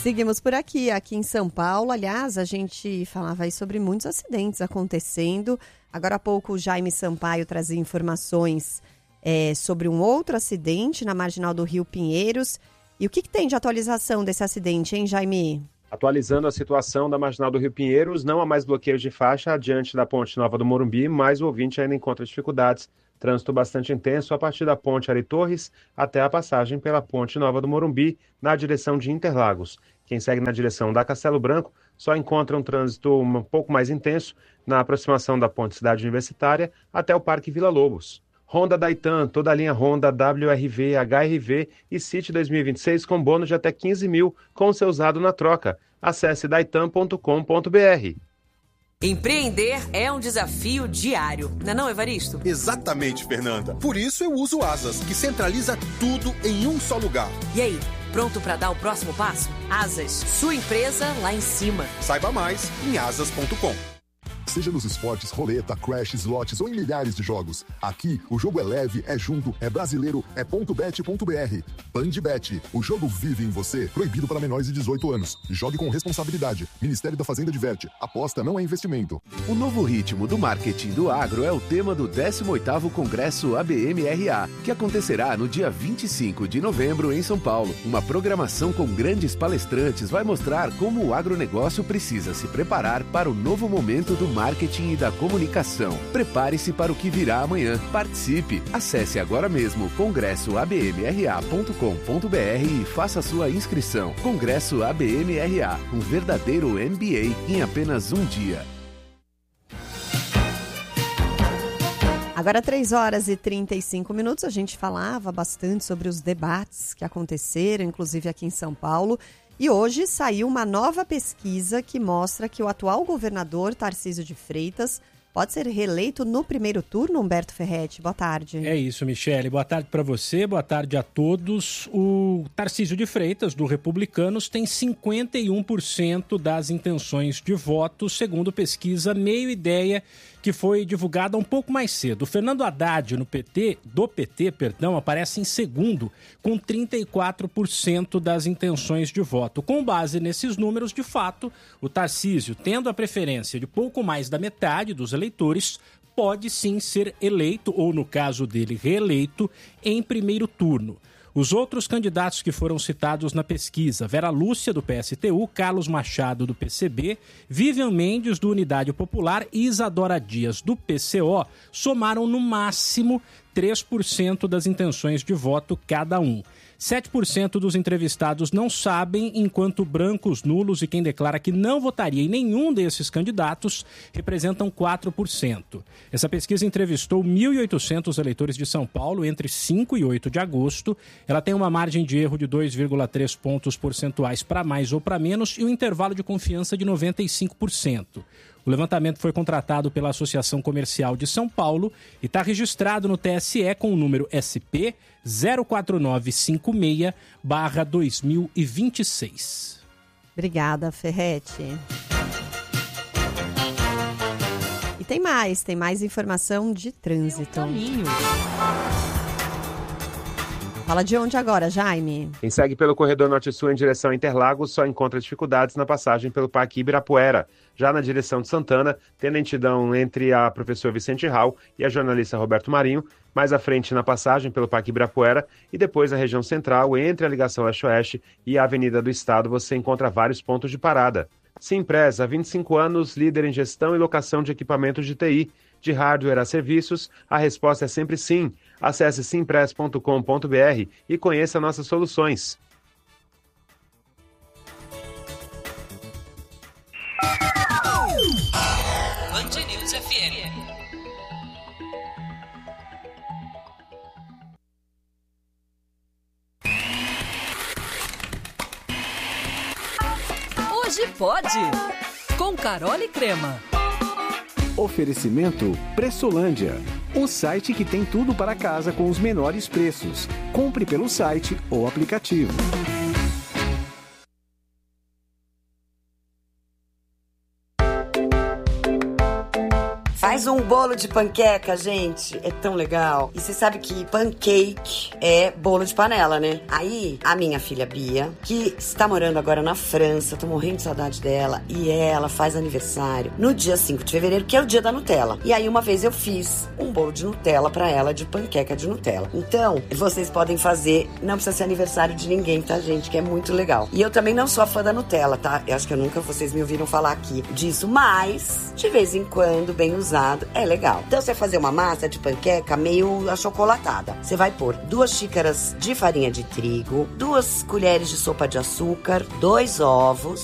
Seguimos por aqui em São Paulo. Aliás, a gente falava aí sobre muitos acidentes acontecendo. Agora há pouco o Jaime Sampaio trazia informações sobre um outro acidente na marginal do Rio Pinheiros. E o que tem de atualização desse acidente, hein, Jaime? Atualizando a situação da marginal do Rio Pinheiros, não há mais bloqueios de faixa adiante da Ponte Nova do Morumbi, mas o ouvinte ainda encontra dificuldades. Trânsito bastante intenso a partir da Ponte Ari Torres até a passagem pela Ponte Nova do Morumbi, na direção de Interlagos. Quem segue na direção da Castelo Branco só encontra um trânsito um pouco mais intenso na aproximação da Ponte Cidade Universitária até o Parque Vila Lobos. Honda Daitan, toda a linha Honda, WRV, HRV e City 2026 com bônus de até 15 mil com o seu usado na troca. Acesse daitan.com.br. Empreender é um desafio diário, não é, Evaristo? Exatamente, Fernanda. Por isso eu uso Asas, que centraliza tudo em um só lugar. E aí, pronto para dar o próximo passo? Asas, sua empresa lá em cima. Saiba mais em asas.com. Seja nos esportes, roleta, crash, slots ou em milhares de jogos. Aqui, o jogo é leve, é junto, é brasileiro, é .bet.br. BandBet, o jogo vive em você. Proibido para menores de 18 anos. Jogue com responsabilidade. Ministério da Fazenda diverte. Aposta não é investimento. O novo ritmo do marketing do agro é o tema do 18º Congresso ABMRA, que acontecerá no dia 25 de novembro em São Paulo. Uma programação com grandes palestrantes vai mostrar como o agronegócio precisa se preparar para o novo momento do marketing e da comunicação. Prepare-se para o que virá amanhã. Participe! Acesse agora mesmo congressoabmra.com.br e faça sua inscrição. Congresso ABMRA, um verdadeiro MBA em apenas um dia. Agora 3h35, a gente falava bastante sobre os debates que aconteceram, inclusive aqui em São Paulo. E hoje saiu uma nova pesquisa que mostra que o atual governador Tarcísio de Freitas pode ser reeleito no primeiro turno. Humberto Ferretti, boa tarde. É isso, Michele. Boa tarde para você, boa tarde a todos. O Tarcísio de Freitas, do Republicanos, tem 51% das intenções de voto, segundo pesquisa Meio Ideia, que foi divulgada um pouco mais cedo. O Fernando Haddad, do PT, aparece em segundo, com 34% das intenções de voto. Com base nesses números, de fato, o Tarcísio, tendo a preferência de pouco mais da metade dos eleitores, pode sim ser eleito, ou no caso dele, reeleito, em primeiro turno. Os outros candidatos que foram citados na pesquisa, Vera Lúcia, do PSTU, Carlos Machado, do PCB, Vivian Mendes, do Unidade Popular e Isadora Dias, do PCO, somaram no máximo 3% das intenções de voto cada um. 7% dos entrevistados não sabem, enquanto brancos, nulos e quem declara que não votaria em nenhum desses candidatos representam 4%. Essa pesquisa entrevistou 1.800 eleitores de São Paulo entre 5 e 8 de agosto. Ela tem uma margem de erro de 2,3 pontos percentuais para mais ou para menos e um intervalo de confiança de 95%. O levantamento foi contratado pela Associação Comercial de São Paulo e está registrado no TSE com o número SP 04956/2026. Obrigada, Ferretti. E tem mais informação de trânsito. Fala de onde agora, Jaime? Quem segue pelo corredor norte-sul em direção a Interlagos só encontra dificuldades na passagem pelo Parque Ibirapuera. Já na direção de Santana, tem lentidão entre a professora Vicente Hall e a jornalista Roberto Marinho. Mais à frente na passagem pelo Parque Ibirapuera e depois na região central, entre a ligação leste-oeste e a Avenida do Estado, você encontra vários pontos de parada. Simpress, há 25 anos, líder em gestão e locação de equipamentos de TI. De hardware a serviços, a resposta é sempre sim. Acesse simpress.com.br e conheça nossas soluções. Band News FM. Hoje pode, com Carol e Crema. Oferecimento Pressolândia, o site que tem tudo para casa com os menores preços. Compre pelo site ou aplicativo. Mais um bolo de panqueca, gente. É tão legal. E você sabe que pancake é bolo de panela, né? Aí, a minha filha Bia, que está morando agora na França, tô morrendo de saudade dela, e ela faz aniversário no dia 5 de fevereiro, que é o dia da Nutella. E aí, uma vez eu fiz um bolo de Nutella pra ela, de panqueca de Nutella. Então, vocês podem fazer, não precisa ser aniversário de ninguém, tá, gente? Que é muito legal. E eu também não sou a fã da Nutella, tá? Eu acho que vocês me ouviram falar aqui disso, mas, de vez em quando, bem usado, é legal. Então, você vai fazer uma massa de panqueca meio achocolatada. Você vai pôr 2 xícaras de farinha de trigo, 2 colheres de sopa de açúcar, 2 ovos,